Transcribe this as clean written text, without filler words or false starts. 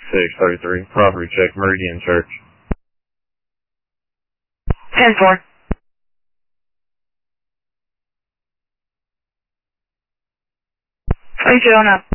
633, property check, Meridian Church. 10-4. Are you showing up?